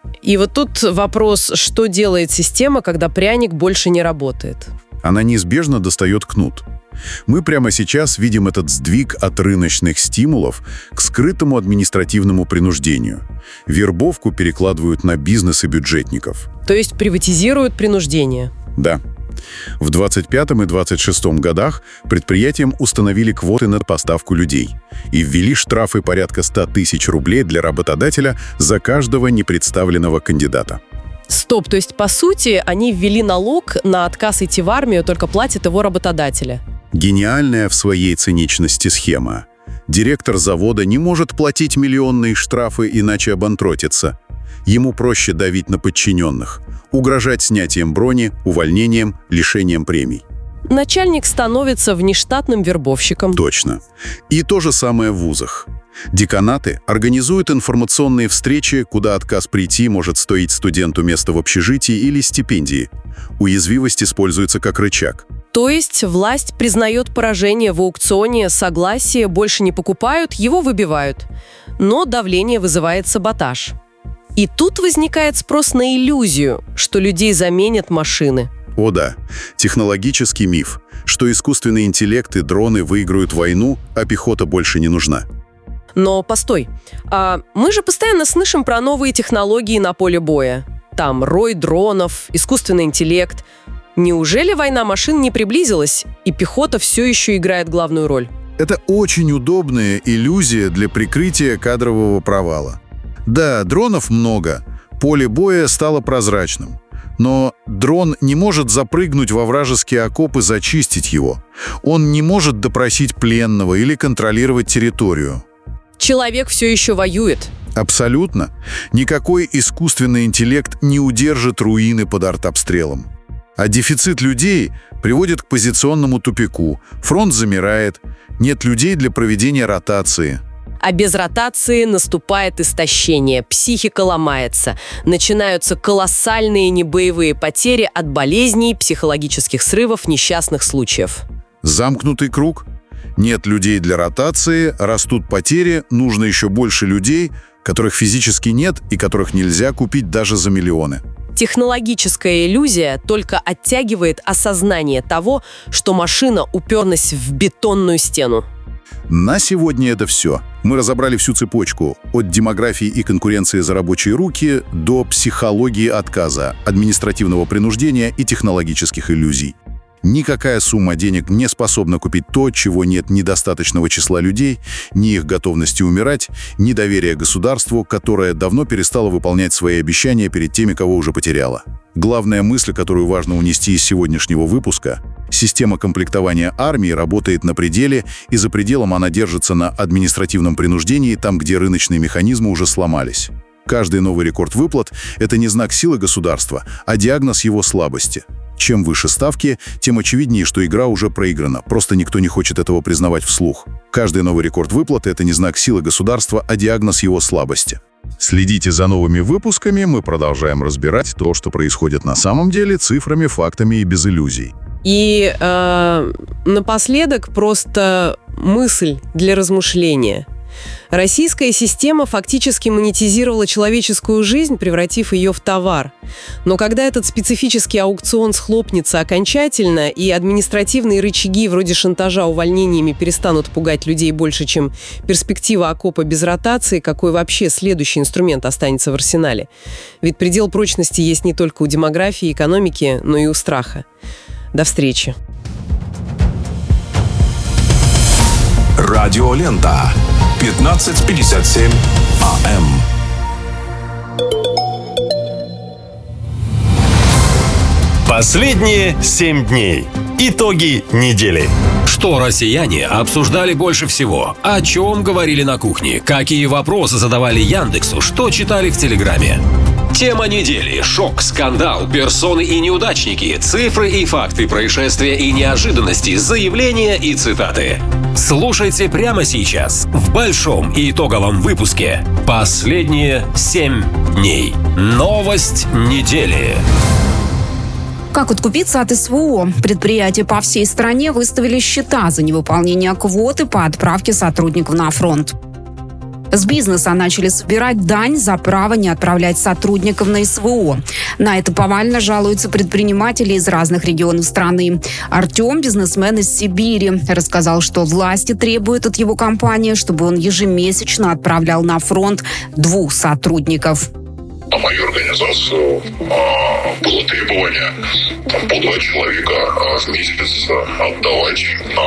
И вот тут вопрос, что делает система, когда пряник больше не работает? Она неизбежно достает кнут. Мы прямо сейчас видим этот сдвиг от рыночных стимулов к скрытому административному принуждению. Вербовку перекладывают на бизнес и бюджетников. То есть приватизируют принуждение? Да. В двадцать пятом и двадцать шестом годах предприятиям установили квоты на поставку людей и ввели штрафы порядка ста тысяч рублей для работодателя за каждого непредставленного кандидата. Стоп, то есть, по сути, они ввели налог на отказ идти в армию, только платят его работодателя. Гениальная в своей циничности схема. Директор завода не может платить миллионные штрафы, иначе обанкротится. Ему проще давить на подчиненных, угрожать снятием брони, увольнением, лишением премий. Начальник становится внештатным вербовщиком. Точно. И то же самое в вузах. Деканаты организуют информационные встречи, куда отказ прийти может стоить студенту место в общежитии или стипендии. Уязвимость используется как рычаг. То есть власть признает поражение в аукционе, согласие больше не покупают, его выбивают. Но давление вызывает саботаж. И тут возникает спрос на иллюзию, что людей заменят машины. О да, технологический миф, что искусственный интеллект и дроны выиграют войну, а пехота больше не нужна. Но постой, а мы же постоянно слышим про новые технологии на поле боя. Там рой дронов, искусственный интеллект. Неужели война машин не приблизилась, и пехота все еще играет главную роль? Это очень удобная иллюзия для прикрытия кадрового провала. Да, дронов много, поле боя стало прозрачным. Но дрон не может запрыгнуть во вражеский окоп и зачистить его. Он не может допросить пленного или контролировать территорию. Человек все еще воюет. Абсолютно. Никакой искусственный интеллект не удержит руины под артобстрелом. А дефицит людей приводит к позиционному тупику. Фронт замирает, нет людей для проведения ротации. А без ротации наступает истощение, психика ломается, начинаются колоссальные небоевые потери от болезней, психологических срывов, несчастных случаев. Замкнутый круг. Нет людей для ротации, растут потери, нужно еще больше людей, которых физически нет и которых нельзя купить даже за миллионы. Технологическая иллюзия только оттягивает осознание того, что машина уперлась в бетонную стену. На сегодня это все. Мы разобрали всю цепочку от демографии и конкуренции за рабочие руки до психологии отказа, административного принуждения и технологических иллюзий. Никакая сумма денег не способна купить то, чего нет ни достаточного числа людей, ни их готовности умирать, ни доверия государству, которое давно перестало выполнять свои обещания перед теми, кого уже потеряло. Главная мысль, которую важно унести из сегодняшнего выпуска – система комплектования армии работает на пределе, и за пределом она держится на административном принуждении, там, где рыночные механизмы уже сломались. Каждый новый рекорд выплат – это не знак силы государства, а диагноз его слабости. Чем выше ставки, тем очевиднее, что игра уже проиграна. Просто никто не хочет этого признавать вслух. Каждый новый рекорд выплаты – это не знак силы государства, а диагноз его слабости. Следите за новыми выпусками, мы продолжаем разбирать то, что происходит на самом деле, цифрами, фактами и без иллюзий. И э, напоследок просто мысль для размышления. Российская система фактически монетизировала человеческую жизнь, превратив ее в товар. Но когда этот специфический аукцион схлопнется окончательно, и административные рычаги вроде шантажа увольнениями перестанут пугать людей больше, чем перспектива окопа без ротации, какой вообще следующий инструмент останется в арсенале? Ведь предел прочности есть не только у демографии и экономики, но и у страха. До встречи. Радиолента. пятнадцать пятьдесят семь АМ. Последние семь дней. Итоги недели. Что россияне обсуждали больше всего? О чем говорили на кухне? Какие вопросы задавали Яндексу? Что читали в Телеграме? Тема недели. Шок, скандал, персоны и неудачники, цифры и факты, происшествия и неожиданности, заявления и цитаты. Слушайте прямо сейчас в большом и итоговом выпуске «Последние семь дней». Новость недели. Как откупиться от СВО? Предприятия по всей стране выставили счета за невыполнение квоты по отправке сотрудников на фронт. С бизнеса начали собирать дань за право не отправлять сотрудников на СВО. На это повально жалуются предприниматели из разных регионов страны. Артем, бизнесмен из Сибири, рассказал, что власти требуют от его компании, чтобы он ежемесячно отправлял на фронт двух сотрудников. На мою организацию а, было требование там, по два человека а, в месяц отдавать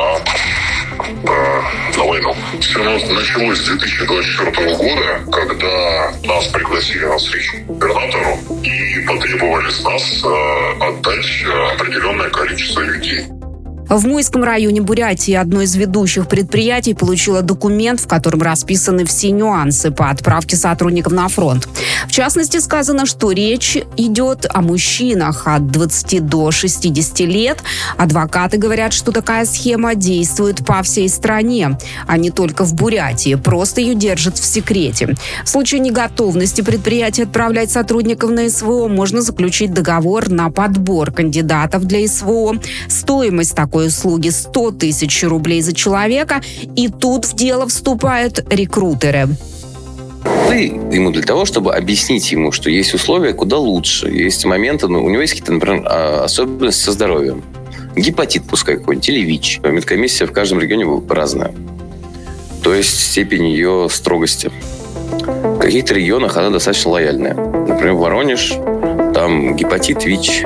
на, а, на войну. Все началось с две тысячи двадцать четвёртого года, когда нас пригласили на встречу к губернатору и потребовали с нас а, отдать определенное количество людей. В Муйском районе Бурятии одно из ведущих предприятий получило документ, в котором расписаны все нюансы по отправке сотрудников на фронт. В частности, сказано, что речь идет о мужчинах от двадцати до шестидесяти лет. Адвокаты говорят, что такая схема действует по всей стране, а не только в Бурятии. Просто ее держат в секрете. В случае неготовности предприятия отправлять сотрудников на СВО можно заключить договор на подбор кандидатов для СВО. Стоимость такой услуги сто тысяч рублей за человека, и тут в дело вступают рекрутеры. Ты ему для того, чтобы объяснить ему, что есть условия куда лучше, есть моменты, ну, у него есть какие-то, например, особенности со здоровьем. Гепатит пускай какой-нибудь, или ВИЧ. Медкомиссия в каждом регионе разная. То есть степень ее строгости. В каких-то регионах она достаточно лояльная. Например, Воронеж, там гепатит, ВИЧ,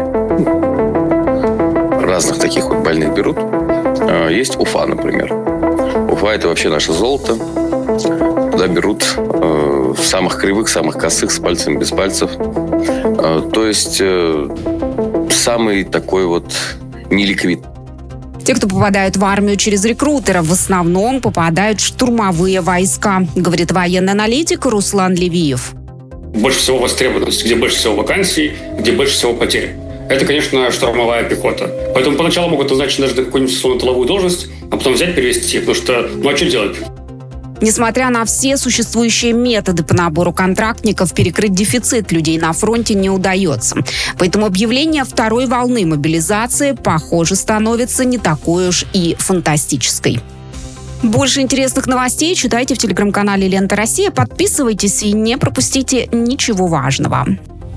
разных таких вот больных берут. Есть Уфа, например. Уфа – это вообще наше золото. Туда берут э, самых кривых, самых косых, с пальцами, без пальцев. Э, то есть э, самый такой вот неликвид. Те, кто попадают в армию через рекрутеров, в основном попадают в штурмовые войска, говорит военный аналитик Руслан Левиев. Больше всего востребованность, где больше всего вакансий, где больше всего потерь. Это, конечно, штурмовая пехота. Поэтому поначалу могут назначить даже на какую-нибудь условно тыловую должность, а потом взять, перевести, потому что, ну а что делать? Несмотря на все существующие методы по набору контрактников, перекрыть дефицит людей на фронте не удается. Поэтому объявление второй волны мобилизации, похоже, становится не такой уж и фантастической. Больше интересных новостей читайте в телеграм-канале «Лента Россия». Подписывайтесь и не пропустите ничего важного.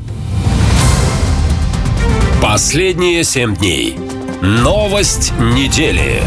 Последние семь дней. Новость недели.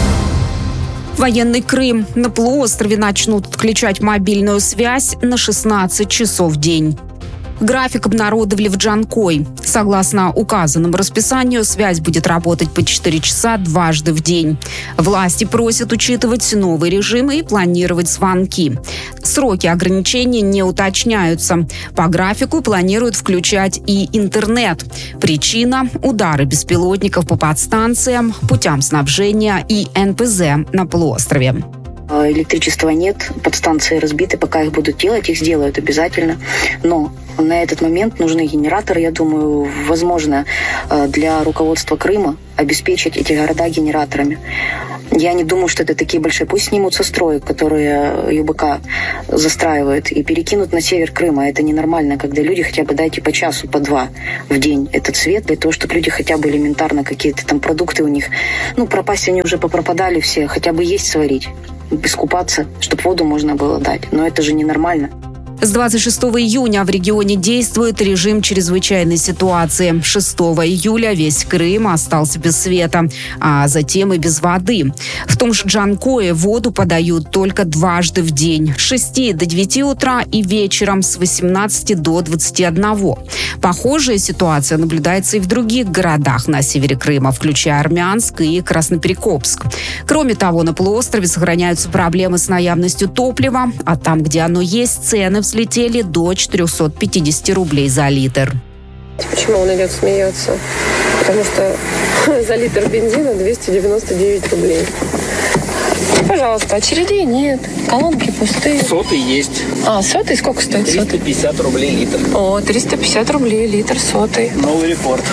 Военный Крым. На полуострове начнут отключать мобильную связь на шестнадцать часов в день. График обнародовали в Джанкой. Согласно указанному расписанию, связь будет работать по четыре часа дважды в день. Власти просят учитывать новый режим и планировать звонки. Сроки ограничений не уточняются. По графику планируют включать и интернет. Причина – удары беспилотников по подстанциям, путям снабжения и эн пэ зэ на полуострове. Электричества нет, подстанции разбиты, пока их будут делать, их сделают обязательно. Но на этот момент нужны генераторы. Я думаю, возможно, для руководства Крыма обеспечить эти города генераторами. Я не думаю, что это такие большие. Пусть снимут со строек, которые ю бэ ка застраивает, и перекинут на север Крыма. Это ненормально, когда люди хотя бы дайте по часу, по два в день этот свет, для того, чтобы люди хотя бы элементарно какие-то там продукты у них, ну, пропасть они уже попропадали все, хотя бы есть сварить, искупаться, чтобы воду можно было дать. Но это же ненормально. С двадцать шестого июня в регионе действует режим чрезвычайной ситуации. шестого июля весь Крым остался без света, а затем и без воды. В том же Джанкое воду подают только дважды в день. С шести до девяти утра и вечером с восемнадцати до двадцати одного. Похожая ситуация наблюдается и в других городах на севере Крыма, включая Армянск и Красноперекопск. Кроме того, на полуострове сохраняются проблемы с наявностью топлива, а там, где оно есть, цены взлетели до четырехсот пятидесяти рублей за литр. Почему он идет смеяться? Потому что за литр бензина двести девяносто девять рублей. Пожалуйста, очередей нет, колонки пустые. Сотый есть. А, сотый сколько стоит? триста пятьдесят рублей литр. О, триста пятьдесят рублей литр сотый. Новый рекорд.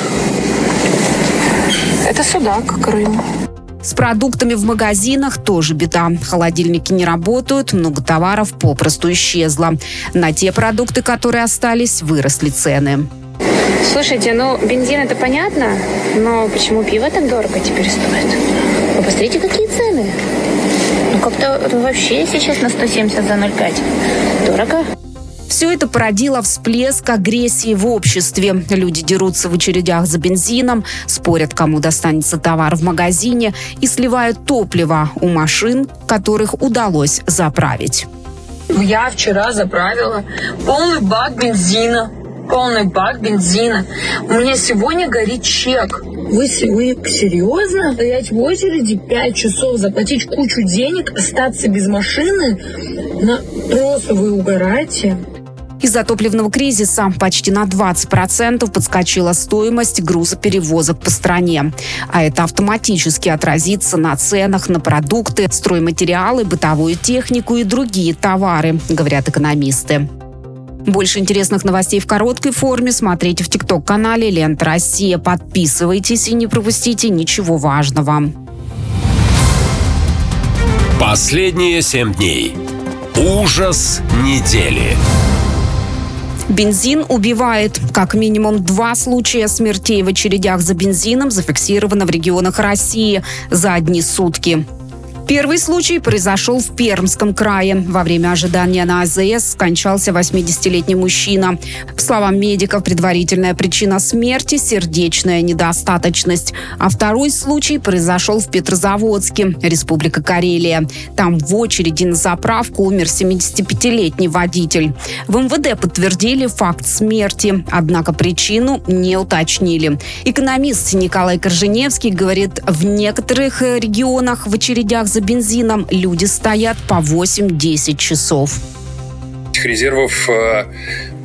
Это Судак, Крым. С продуктами в магазинах тоже беда. Холодильники не работают, много товаров попросту исчезло. На те продукты, которые остались, выросли цены. Слушайте, ну бензин это понятно, но почему пиво так дорого теперь стоит? Вы посмотрите, какие цены. Ну как-то ну, вообще сейчас на сто семьдесят за ноль пять. Дорого. Все это породило всплеск агрессии в обществе. Люди дерутся в очередях за бензином, спорят, кому достанется товар в магазине, и сливают топливо у машин, которых удалось заправить. Я вчера заправила полный бак бензина. Полный бак бензина. У меня сегодня горит чек. Вы, вы серьезно? Стоять в очереди пять часов, заплатить кучу денег, остаться без машины? На... Просто вы угораете? Из-за топливного кризиса почти на двадцать процентов подскочила стоимость грузоперевозок по стране. А это автоматически отразится на ценах на продукты, стройматериалы, бытовую технику и другие товары, говорят экономисты. Больше интересных новостей в короткой форме смотрите в тикток-канале «Лента Россия». Подписывайтесь и не пропустите ничего важного. Последние семь дней. Ужас недели. Бензин убивает. Как минимум два случая смертей в очередях за бензином зафиксировано в регионах России за одни сутки. Первый случай произошел в Пермском крае. Во время ожидания на а зэ эс скончался восьмидесятилетний мужчина. По словам медиков, предварительная причина смерти – сердечная недостаточность. А второй случай произошел в Петрозаводске, Республика Карелия. Там в очереди на заправку умер семидесятипятилетний водитель. В эм вэ дэ подтвердили факт смерти, однако причину не уточнили. Экономист Николай Корженевский говорит, в некоторых регионах в очередях за бензином люди стоят по восемь-десять часов. Резервов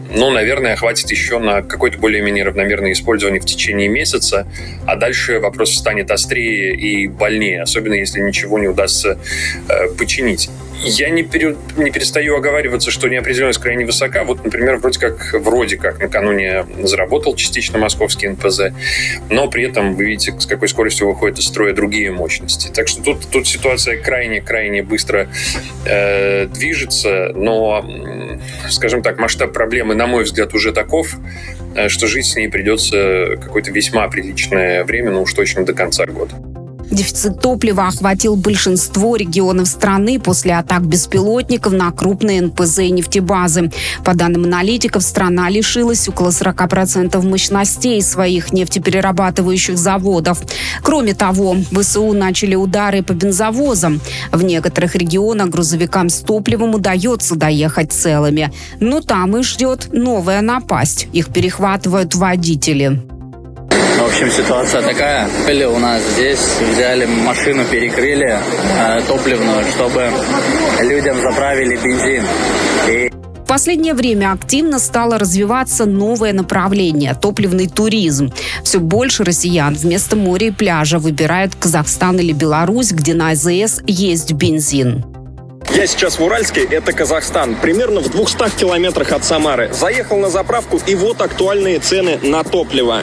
ну, наверное, хватит еще на какое-то более-менее равномерное использование в течение месяца, а дальше вопрос станет острее и больнее, особенно если ничего не удастся э, починить. Я не, пере, не перестаю оговариваться, что неопределенность крайне высока. Вот, например, вроде как, вроде как накануне заработал частично московский эн пэ зэ, но при этом вы видите, с какой скоростью выходят из строя другие мощности. Так что тут, тут ситуация крайне-крайне быстро э, движется, но, скажем так, масштаб проблемы, на мой взгляд, уже таков, что жить с ней придется какое-то весьма приличное время, ну уж точно до конца года. Дефицит топлива охватил большинство регионов страны после атак беспилотников на крупные эн пэ зэ и нефтебазы. По данным аналитиков, страна лишилась около сорок процентов мощностей своих нефтеперерабатывающих заводов. Кроме того, вэ эс у начали удары по бензовозам. В некоторых регионах грузовикам с топливом удается доехать целыми. Но там их ждет новая напасть. Их перехватывают водители. В общем, ситуация такая. Были у нас здесь, взяли машину, перекрыли э, топливную, чтобы людям заправили бензин. И... В последнее время активно стало развиваться новое направление – топливный туризм. Все больше россиян вместо моря и пляжа выбирают Казахстан или Беларусь, где на а зэ эс есть бензин. Я сейчас в Уральске, это Казахстан, примерно в двухстах километрах от Самары. Заехал на заправку, и вот актуальные цены на топливо.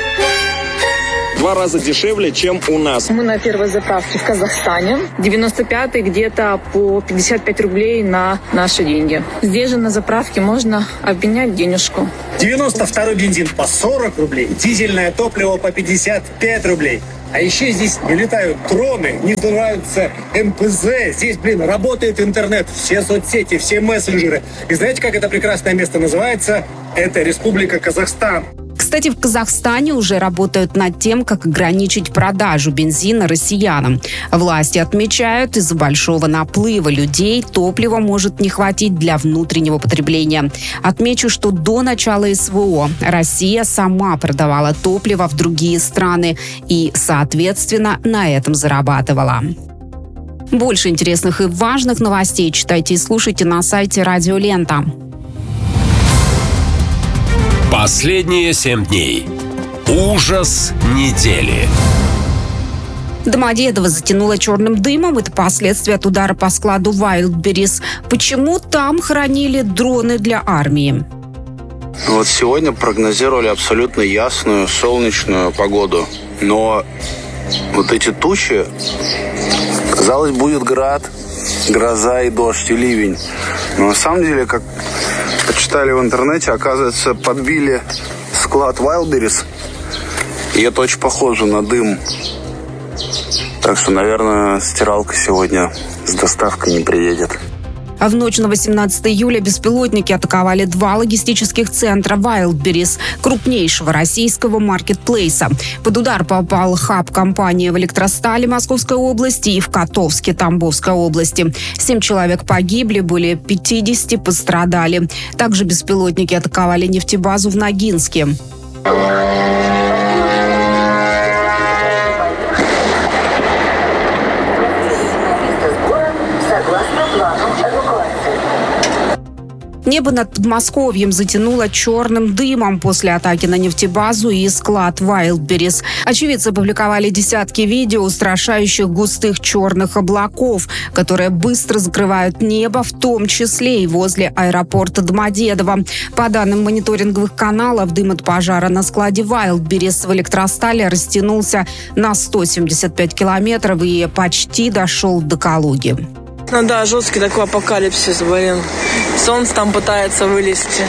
Два раза дешевле, чем у нас. Мы на первой заправке в Казахстане. девяносто пятый где-то по пятьдесят пять рублей на наши деньги. Здесь же на заправке можно обменять денежку. девяносто второй бензин по сорок рублей, дизельное топливо по пятьдесят пять рублей. А еще здесь не летают дроны, не взрываются эн пэ зэ. Здесь, блин, работает интернет, все соцсети, все мессенджеры. И знаете, как это прекрасное место называется? Это Республика Казахстан. Кстати, в Казахстане уже работают над тем, как ограничить продажу бензина россиянам. Власти отмечают, из-за большого наплыва людей топлива может не хватить для внутреннего потребления. Отмечу, что до начала эс вэ о Россия сама продавала топливо в другие страны и, соответственно, на этом зарабатывала. Больше интересных и важных новостей читайте и слушайте на сайте Радио Лента. Последние семь дней. Ужас недели. Домодедово затянуло черным дымом. Это последствия от удара по складу Wildberries. Почему там хранили дроны для армии? Вот сегодня прогнозировали абсолютно ясную солнечную погоду. Но вот эти тучи, казалось, будет град, гроза и дождь, и ливень. Но на самом деле, как почитали в интернете, оказывается, подбили склад Wildberries. И это очень похоже на дым. Так что, наверное, стиралка сегодня с доставкой не приедет. А в ночь на восемнадцатое июля беспилотники атаковали два логистических центра Wildberries, крупнейшего российского маркетплейса. Под удар попал хаб компании в Электростали Московской области и в Котовске Тамбовской области. Семь человек погибли, более пятьдесят пострадали. Также беспилотники атаковали нефтебазу в Ногинске. Небо над Подмосковьем затянуло черным дымом после атаки на нефтебазу и склад Wildberries. Очевидцы опубликовали десятки видео устрашающих густых черных облаков, которые быстро закрывают небо, в том числе и возле аэропорта Домодедово. По данным мониторинговых каналов, дым от пожара на складе Wildberries в Электростале растянулся на сто семьдесят пять километров и почти дошел до Калуги. Ну да, жесткий такой апокалипсис, блин. Солнце там пытается вылезти.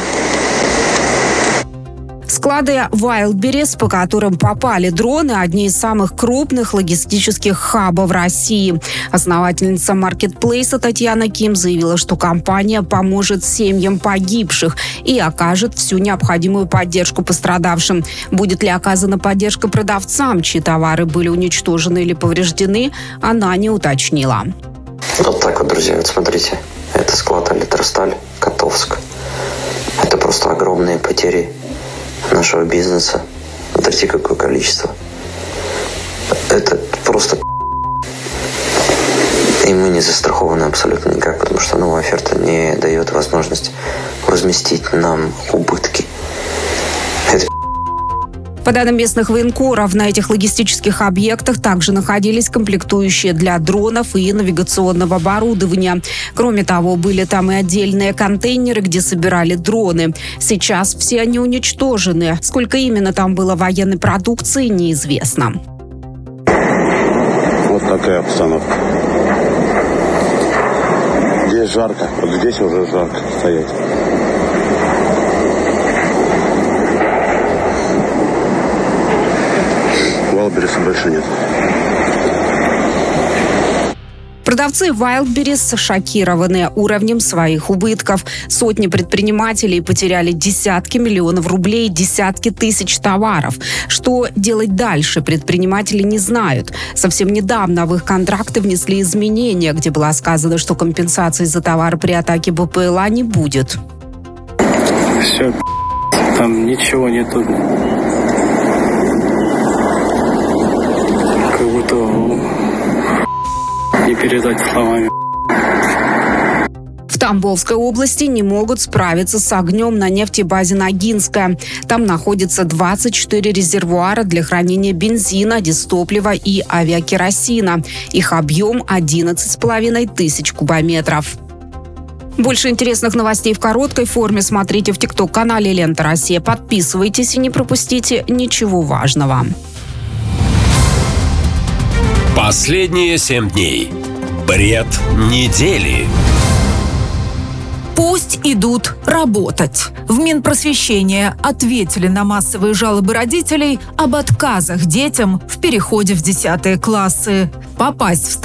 Склады Wildberries, по которым попали дроны, одни из самых крупных логистических хабов России. Основательница маркетплейса Татьяна Ким заявила, что компания поможет семьям погибших и окажет всю необходимую поддержку пострадавшим. Будет ли оказана поддержка продавцам, чьи товары были уничтожены или повреждены, она не уточнила. Вот так вот, друзья, вот смотрите. Это склад Электросталь, Котовск. Это просто огромные потери нашего бизнеса. Смотрите, какое количество. Это просто... И мы не застрахованы абсолютно никак, потому что новая оферта не дает возможность возместить нам убытки. Это По данным местных военкоров, на этих логистических объектах также находились комплектующие для дронов и навигационного оборудования. Кроме того, были там и отдельные контейнеры, где собирали дроны. Сейчас все они уничтожены. Сколько именно там было военной продукции, неизвестно. Вот такая обстановка. Здесь жарко, вот здесь уже жарко стоять. Wildberries больше нет. Продавцы Wildberries шокированы уровнем своих убытков. Сотни предпринимателей потеряли десятки миллионов рублей, десятки тысяч товаров. Что делать дальше, предприниматели не знают. Совсем недавно в их контракты внесли изменения, где было сказано, что компенсации за товары при атаке БПЛА не будет. Все, там ничего нету. Как будто не передать словами. В Тамбовской области не могут справиться с огнем на нефтебазе Ногинская. Там находится двадцать четыре резервуара для хранения бензина, дистоплива и авиакеросина. Их объем одиннадцать с половиной тысяч кубометров. Больше интересных новостей в короткой форме смотрите в ТикТок-канале «Лента Россия». Подписывайтесь и не пропустите ничего важного. Последние семь дней. Бред недели. Пусть идут работать. В Минпросвещения ответили на массовые жалобы родителей об отказах детям в переходе в десятые классы. Попасть в